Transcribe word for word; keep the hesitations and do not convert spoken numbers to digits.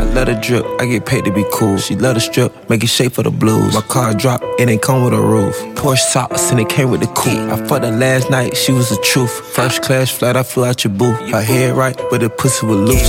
let her drip, I get paid to be cool. She let her strip, make it shake for the blues. My car drop, it ain't come with a roof. Porsche tops and it came with the coupe. I fucked her last night, she was the truth. First class flight, I flew out your booth. Her head right, but the pussy was loose.